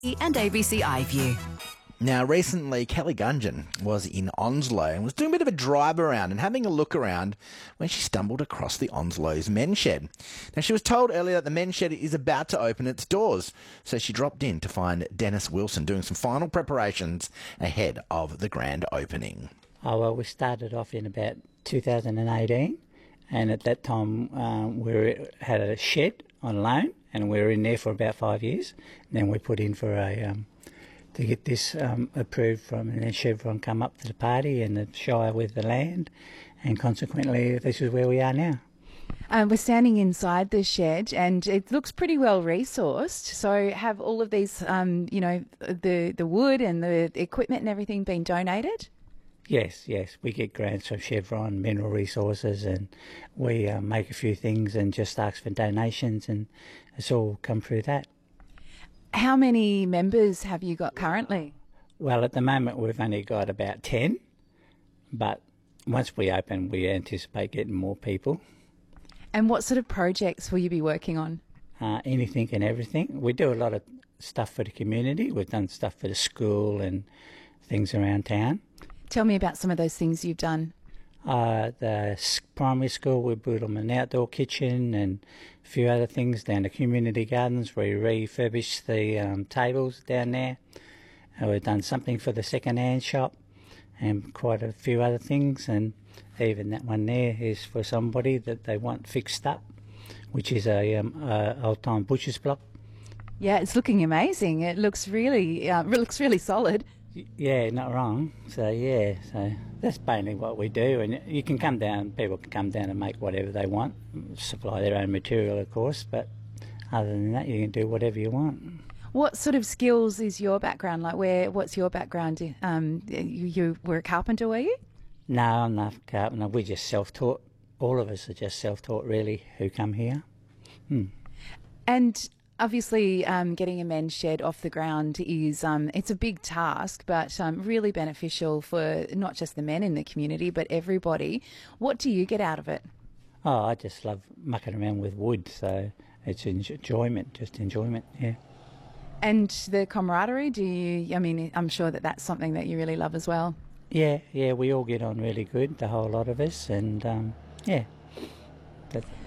and ABC iView. Now, recently, Kelly Gungeon was in Onslow and was doing a bit of a drive around and having a look around when she stumbled across the Onslow's men's shed. Now, she was told earlier that the men's shed is about to open its doors, so she dropped in to find Dennis Wilson doing some final preparations ahead of the grand opening. Oh, well, we started off in about 2018, and at that time we had a shed on loan, and we were in there for about 5 years. And then we put in for to get this approved from, and then Chevron come up to the party and the Shire with the land, and consequently this is where we are now. We're standing inside the shed and it looks pretty well resourced. So have all of these, the wood and the equipment and everything been donated? Yes, we get grants from Chevron, Mineral Resources, and we make a few things and just ask for donations, and it's all come through that. How many members have you got currently? Well, at the moment we've only got about 10, but once we open we anticipate getting more people. And what sort of projects will you be working on? Anything and everything. We do a lot of stuff for the community. We've done stuff for the school and things around town. Tell me about some of those things you've done. The primary school, we built them an outdoor kitchen and a few other things. Down the community gardens, we refurbished the tables down there. We've done something for the second-hand shop and quite a few other things, and even that one there is for somebody that they want fixed up, which is a old-time butcher's block. Yeah, it's looking amazing. It looks really solid. Yeah, not wrong. So that's mainly what we do, and you can come down. People can come down and make whatever they want, supply their own material, of course. But other than that, you can do whatever you want. What sort of skills is your background? What's your background? You were a carpenter, were you? No, I'm not a carpenter. We're just self-taught. All of us are just self-taught, really, who come here. And obviously, getting a men's shed off the ground is it's a big task, but really beneficial for not just the men in the community, but everybody. What do you get out of it? Oh, I just love mucking around with wood, so it's enjoyment, just enjoyment, yeah. And the camaraderie, I'm sure that's something that you really love as well. Yeah, we all get on really good, the whole lot of us, and